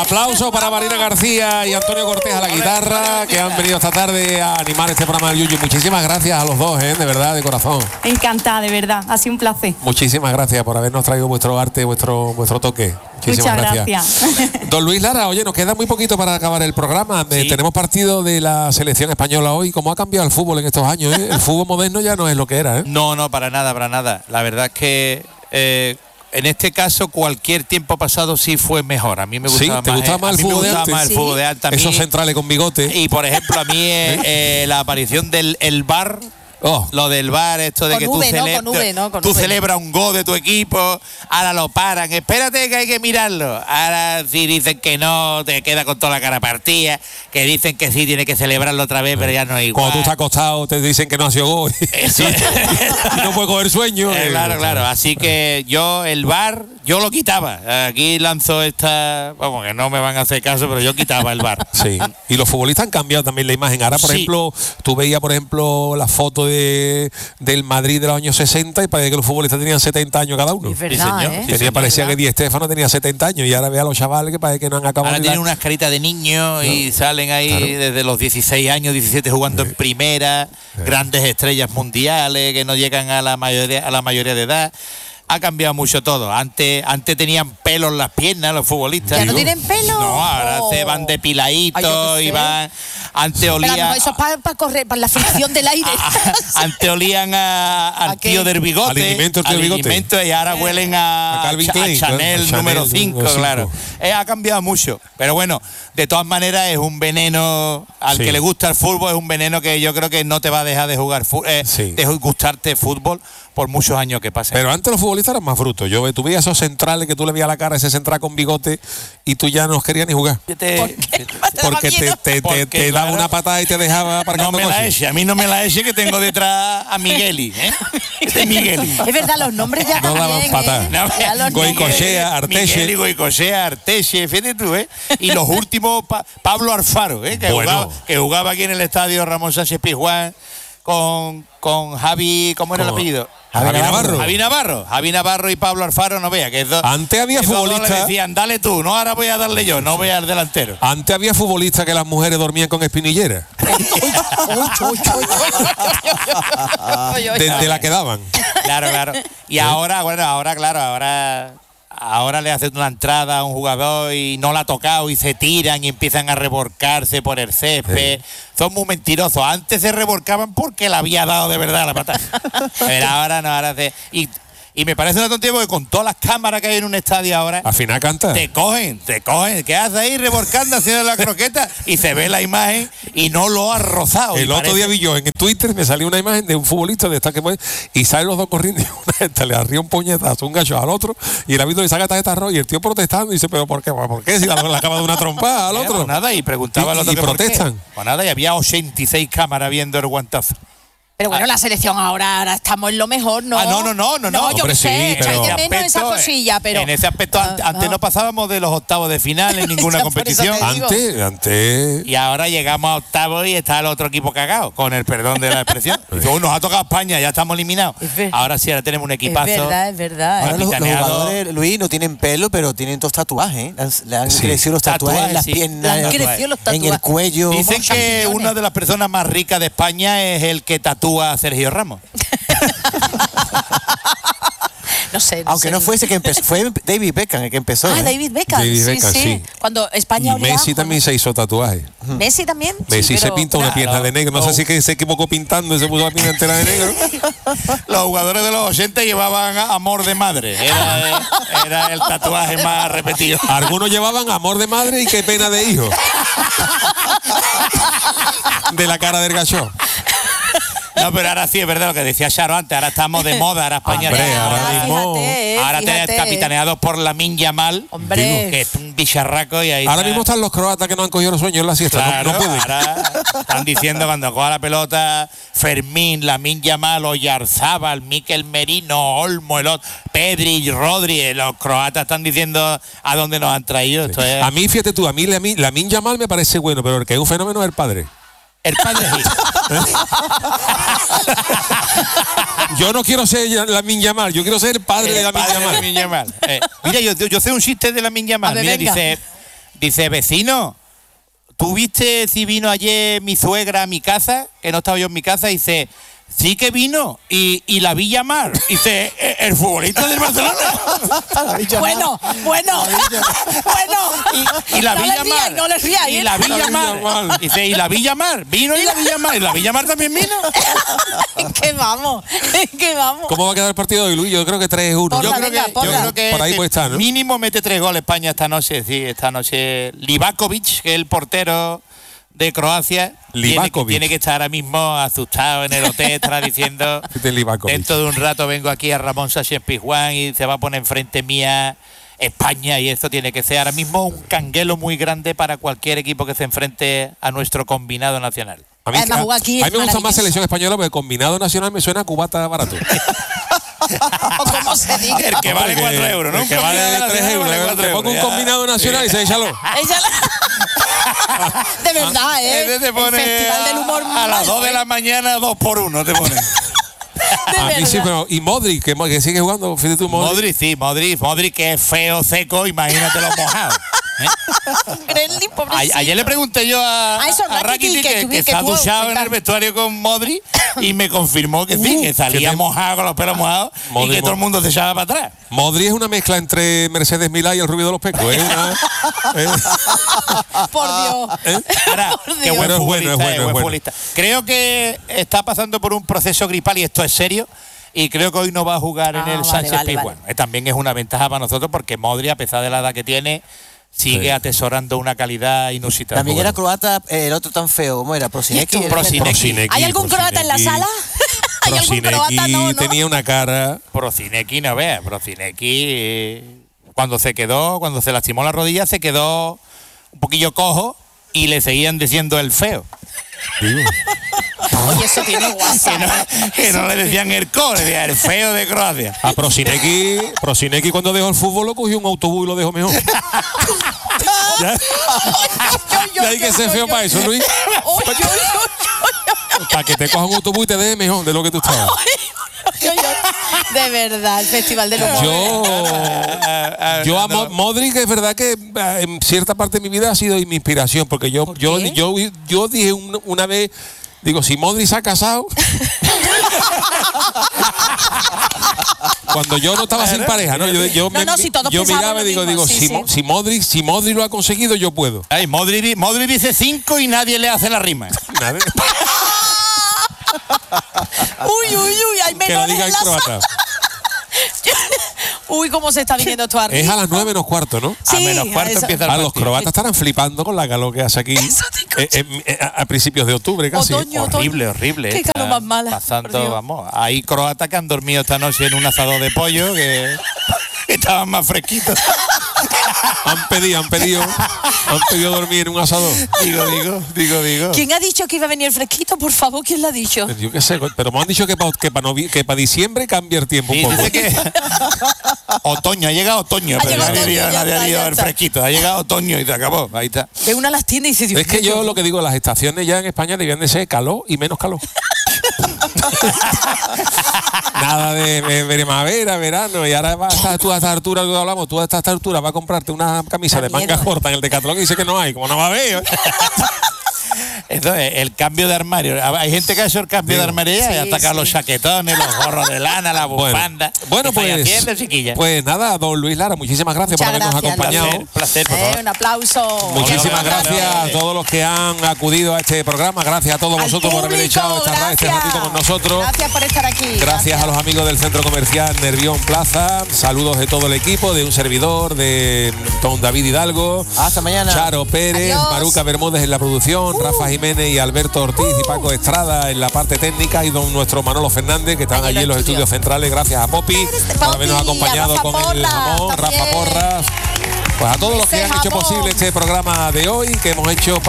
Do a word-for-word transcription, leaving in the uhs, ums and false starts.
Aplausos para Marina García y Antonio Cortés a la guitarra, que han venido esta tarde a animar este programa del Yuyu. Muchísimas gracias a los dos, ¿eh? De verdad, de corazón. Encantada, de verdad. Ha sido un placer. Muchísimas gracias por habernos traído vuestro arte, vuestro, vuestro toque. Muchísimas Muchas gracias. gracias. Don Luis Lara, oye, nos queda muy poquito para acabar el programa. Sí. Eh, tenemos partido de la selección española hoy. ¿Cómo ha cambiado el fútbol en estos años? ¿eh? El fútbol moderno ya no es lo que era, ¿eh? No, no, para nada, para nada. La verdad es que eh, en este caso cualquier tiempo pasado sí fue mejor. A mí me gustaba sí, ¿te más, gustaba más el fútbol de antes? Más el fútbol de antes. Esos centrales con bigote. Y por ejemplo, a mí eh, eh, la aparición del el V A R. Oh. Lo del V A R, esto de con que V, tú, ¿no? celebra, Con V, ¿no? Con tú V. celebras un gol de tu equipo, ahora lo paran, espérate que hay que mirarlo. Ahora sí dicen que no, te queda con toda la cara partida, que dicen que sí, tiene que celebrarlo otra vez, pero ya no es igual. Cuando tú estás acostado te dicen que no ha sido gol Eso. y no puedes coger sueño. Eh, claro, claro, así que yo el V A R, yo lo quitaba. Aquí lanzo esta, vamos, que no me van a hacer caso, pero yo quitaba el V A R. Sí, y los futbolistas han cambiado también la imagen. Ahora, por sí. ejemplo, tú veías, por ejemplo, la foto de del Madrid de los años sesenta y parecía que los futbolistas tenían setenta años cada uno. Es verdad, sí, ¿eh? Tenía, sí, parecía verdad. que Di Stéfano tenía setenta años y ahora ve a los chavales que parece que no han acabado. Ahora tienen unas caritas de niños y no. salen ahí claro. desde los dieciséis años, diecisiete jugando sí. en primera, sí. grandes estrellas mundiales que no llegan a la mayoría, a la mayoría de edad. Ha cambiado mucho todo. Antes, antes tenían pelo en las piernas los futbolistas. ¿Ya no tienen pelo? No, ahora oh. se van depiladitos y van. Antes olían. Eso es para pa correr, para la fricción del aire. Antes olían a, al tío del bigote. Al alimento, tío del bigote. Y ahora huelen a, a Calvin a, Klein, a Chanel, Chanel número cinco, claro. Eh, ha cambiado mucho. Pero bueno, de todas maneras es un veneno. Al sí. que le gusta el fútbol, es un veneno que yo creo que no te va a dejar de jugar, eh, sí. de gustarte fútbol por muchos años que pasen. Pero antes los futbolistas eran más brutos. Yo tú veías esos centrales que tú le veías la cara a ese central con bigote y tú ya no querías ni jugar. Te, ¿Por qué? Porque te, te, Porque, te, te claro, daba una patada y te dejaba para no me la eche, a mí no me la eche que tengo detrás a Migueli, ¿eh? Este Migueli. Es verdad, los nombres ya no daban patada. ¿eh? No, Goicochea, Arteche. Migueli, Goicochea, Arteche, fíjate tú, ¿eh? Y los últimos, pa, Pablo Alfaro, ¿eh? Que, bueno. jugaba, que jugaba aquí en el estadio Ramón Sánchez Pizjuán con, con Javi, ¿cómo era ¿Cómo? el apellido? Javi Navarro. Javi Navarro. Javi Navarro y Pablo Alfaro, no vea que do, antes había futbolistas. Le decían, dale tú, no, ahora voy a darle yo, no voy al delantero. Antes había futbolistas que las mujeres dormían con espinillera. de, de la que daban. Claro, claro. Y ahora, bueno, ahora, claro, ahora. Ahora le hacen una entrada a un jugador y no la ha tocado y se tiran y empiezan a revolcarse por el césped. Sí. Son muy mentirosos. Antes se revolcaban porque le había dado de verdad la patada. Pero ahora no, ahora se... Y, Y me parece una tontería porque con todas las cámaras que hay en un estadio ahora. Al final canta. Te cogen, te cogen. ¿Qué haces ahí revolcando haciendo la croqueta? Y se ve la imagen y no lo has rozado. El otro parece... día vi yo en Twitter, me salió una imagen de un futbolista de esta que puede. Y salen los dos corriendo y una gente le arriba un puñetazo, un gacho al otro. Y el árbitro le saca tarjeta roja y el tío protestando y dice, ¿pero por qué? ¿Por qué? Si la, la acaba de una trompada al otro. Pues nada, y preguntaba al otro. Y, y protestan. Pues nada, y había ochenta y seis cámaras viendo el guantazo. Pero bueno, ah. la selección ahora, ahora estamos en lo mejor, ¿no? Ah, no, no, no, no. No, yo Hombre, sé, sí, pero... de menos esa cosilla, pero... En ese aspecto, ah, antes no. no pasábamos de los octavos de final en ninguna competición. Antes, antes... Y ahora llegamos a octavos y está el otro equipo cagado, con el perdón de la expresión. Yo, nos ha tocado España, ya estamos eliminados. Ahora sí, ahora tenemos un equipazo. Es verdad, es verdad. Ahora los, los jugadores, Luis, no tienen pelo, pero tienen todos tatuajes, ¿eh? Le han sí. crecido los tatuajes, tatuajes en las sí. piernas, Le han crecido los tatuajes. en el cuello. Dicen que una de las personas más ricas de España es el que tatúa a Sergio Ramos. No sé, no Aunque sé. no fuese que empezó, fue David Beckham el que empezó. Ah, ¿eh? David Beckham, David sí, Beckham sí, sí. Cuando España y Messi también se hizo tatuaje. Messi también. Messi sí, se pero, pinta una claro, pierna de negro. No, no sé si que se equivocó pintando y se puso la pierna entera de negro. Los jugadores de los ochenta llevaban amor de madre. Era, era el tatuaje más repetido. Algunos llevaban amor de madre y qué pena de hijo. De la cara del gacho. No, pero ahora sí es verdad lo que decía Charo antes. Ahora estamos de moda, ahora España. Hombre, ahora ahora mismo. Fíjate, eh, ahora fíjate. tenés capitaneados por Lamine Yamal, Hombre. que es un bicharraco y ahí. Ahora está. mismo están los croatas que no han cogido los sueños en la siesta. Claro, no, no pueden. ahora están diciendo cuando coja la pelota Fermín, Lamine Yamal, Oyarzábal, Mikel Merino, Olmo, el otro, Pedri, Rodri. Los croatas están diciendo a dónde nos han traído. Sí. Esto es... A mí, fíjate tú, a mí Lamine Yamal me parece bueno, pero el que es un fenómeno es el padre. El padre sí. Yo no quiero ser Lamine Yamal, yo quiero ser el padre el de Lamine Yamal. Yamal. Eh, mira, yo, yo sé un chiste de Lamine Yamal. Ver, mira, venga. dice, Dice, vecino, ¿tú viste si vino ayer mi suegra a mi casa? Que no estaba yo en mi casa. Dice, sí que vino. Y, y la vi llamar. Dice, el futbolista del Barcelona. Bueno, bueno, bueno. Y, y la no vi le llamar. ríais, no le ríais, Y ¿eh? la vi La vi llamar. llamar. Dice, y la vi llamar. Vino y la vi llamar. Y la vi llamar también vino. que vamos, que vamos. ¿Cómo va a quedar el partido de hoy, Luis? Yo creo que tres uno. Porra, Yo creo, venga, que, yo porra. creo que Por ahí este puede estar, ¿no? mínimo mete tres goles España esta noche. Sí, esta noche. Livakovic, que es el portero de Croacia, tiene, Livakovic. tiene que estar ahora mismo asustado en el hotel, estará diciendo, De Livakovic. dentro de un rato vengo aquí a Ramón Sánchez Pizjuán y se va a poner enfrente mía España, y esto tiene que ser ahora mismo un canguelo muy grande para cualquier equipo que se enfrente a nuestro combinado nacional. A mí, Además, a- jugar aquí a es mí me gusta más maravilloso. selección española porque combinado nacional me suena a cubata barato. O como se diga. El que vale cuatro euros, ¿no? El que Un vale combinado tres nacional euros. vale Te cuatro pongo un euros, ya. combinado nacional y se échalo. Ella la- De verdad, ¿eh? Este te pone el Festival del Humor a, a las malo, dos de ¿eh? la mañana, dos por uno te pone. De A mí sí, verdad. pero. Y Modric, que, que sigue jugando. Fíjate tú, Modric. Modric, sí, Modric, Modric que es feo, seco, imagínate los mojados. ¿eh? Gremlin, A- pobrecito. ayer le pregunté yo a, Ah, eso, a Rakitic, Rakitic que que, tuvi- que que se ha tuvo- duchado en cuenta. el vestuario con Modric y me confirmó que sí, Uh, que salía que te- mojado con los pelos mojados y Modric, que todo el mundo se echaba para atrás. Modric es una mezcla entre Mercedes Milá y el Rubio de los Pecos. Es una. es- Por Dios. ¿eh? Ahora, Por qué Dios. buen Bueno, es bueno, futbolista, es bueno, eh, es buen bueno. futbolista. Creo que está pasando por un proceso gripal y esto es serio. Y creo que hoy no va a jugar en Ah, el vale, Sánchez vale, Pizjuán. vale. Eh, También es una ventaja para nosotros porque Modric, a pesar de la edad que tiene, sigue Sí. atesorando una calidad inusitada. También bueno. era croata, eh, el otro tan feo, ¿cómo era? Prosinecki. ¿Y esto? Prosinecki. Prosinecki, ¿Hay algún croata en la Prosinecki. sala? ¿Hay algún croata? Prosinecki No, no. tenía una cara. Prosinecki, no veas, Prosinecki, eh, cuando se quedó, cuando se lastimó la rodilla, se quedó un poquillo cojo y le seguían diciendo el feo. Digo. Oye, eso tiene Que WhatsApp. no, que no le decían el co, le decían el feo de Croacia. A Prosinecki, Prosinecki cuando dejó el fútbol lo cogió un autobús y lo dejó mejor. ya, ya hay que ser feo para eso, Luis. Oye, oye, oye, Para que te coja un autobús y te deje mejor de lo que tú estabas. oye, oye. De verdad, el Festival del Humor. Yo, yo a Mo- Modric es verdad que eh, en cierta parte de mi vida ha sido mi inspiración, porque yo, yo, qué? yo, yo dije un- una vez, digo, si Modric se ha casado, cuando yo no estaba sin pareja, ¿no? Yo, yo, No, no, si todos yo pensamos miraba y lo digo, mismo, digo, sí, si, sí. Mo- si Modric, si Modric lo ha conseguido, yo puedo. Ay, Modric, Modric dice cinco y nadie le hace la rima. Nada, Uy, uy, uy, hay que lo menores diga en en la sala. croata. Uy, cómo se está viniendo esto arriba. Es a las nueve menos cuarto, ¿no? A menos cuarto eso- empieza el A los partido. croatas estarán flipando con la calor que hace aquí Eso te eh, eh, eh, a, a principios de octubre casi. Otoño, otoño. Horrible, horrible. Qué Está calor más mala, por Pasando, Dios. vamos. Hay croatas que han dormido esta noche en un asador de pollo que estaban más fresquitos. Han pedido, han pedido, han pedido dormir en un asador. Digo, digo, digo, digo. ¿Quién ha dicho que iba a venir el fresquito? Por favor, ¿quién lo ha dicho? Yo qué sé, pero me han dicho que para que pa novi- que pa diciembre cambie el tiempo un Sí, poco. dice que otoño, ha llegado otoño, Ha pero llegado nadie, otoño, ha ido- ya nadie está, ha ido ya el está. fresquito. Ha llegado otoño y se acabó. Ahí está. Ve una a las tiendas y dice, Dios Es que mío, yo lo que digo, las estaciones ya en España debían de ser calor y menos calor. Nada de, de- de primavera, verano, y ahora vas a, tú a esta altura, lo que hablamos, tú a esta altura vas a comprarte una camisa La de manga mierda. corta en el Decathlon y dice que no hay, como no va a haber. Entonces, el cambio de armario. Hay gente que ha hecho el cambio Digo, de armario ya, sí, y ha sacado sí. los chaquetones, los gorros de lana, la Bueno, bufanda. bueno ¿Qué estáis pues, haciendo, chiquilla? pues nada, don Luis Lara, muchísimas gracias Muchas por habernos gracias, acompañado. placer, placer, por Eh, favor. un aplauso. Muchísimas Bueno, gracias a bueno. todos los que han acudido a este programa. Gracias a todos Al vosotros por haber público, echado esta ra- este gracias. ratito con nosotros. Gracias por estar aquí. Gracias a los amigos del Centro Comercial Nervión Plaza. Saludos de todo el equipo, de un servidor, de don David Hidalgo. Hasta mañana. Charo Pérez, Adiós. Maruca Bermúdez en la producción, Rafa Jiménez y Alberto Ortiz y Paco Estrada en la parte técnica y don nuestro Manolo Fernández que están Allí en allí en los los estudios estudios. centrales. Gracias a Popi por Popi, habernos a acompañado Rafa con el Porras jamón, también. Rafa Porras. Pues a todos los que Ese han hecho jamón. posible este programa de hoy que hemos hecho.